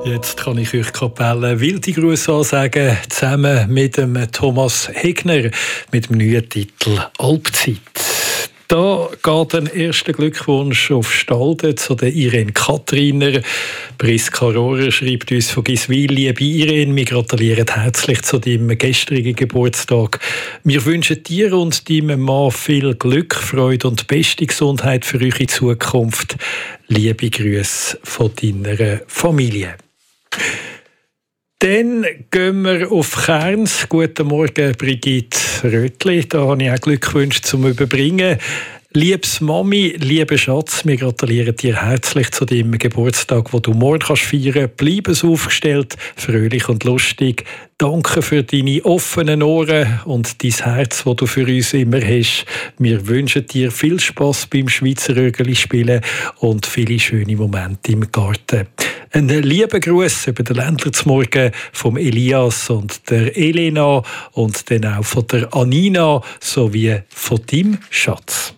Jetzt kann ich euch Kapelle wilde Grüße ansagen, zusammen mit dem Thomas Hegner mit dem neuen Titel «Alpzeit». Da geht ein erster Glückwunsch auf Stalden zu der Irene Katriner. Priska Rohrer schreibt uns von Giswil: Liebe Irene, wir gratulieren herzlich zu deinem gestrigen Geburtstag. Wir wünschen dir und deinem Mann viel Glück, Freude und beste Gesundheit für eure Zukunft. Liebe Grüße von deiner Familie. Dann gehen wir auf Kerns. Guten Morgen, Brigitte Rötli. Da habe ich auch Glückwünsche zum Überbringen. Liebes Mami, lieber Schatz, wir gratulieren dir herzlich zu deinem Geburtstag, den du morgen feiern kannst. Bleib es aufgestellt, fröhlich und lustig. Danke für deine offenen Ohren und dein Herz, das du für uns immer hast. Wir wünschen dir viel Spass beim Schweizer Rögeli spielen und viele schöne Momente im Garten. Einen lieben Gruß über den Ländler zum Morgen vom Elias und der Elena und dann auch von der Anina sowie von deinem Schatz.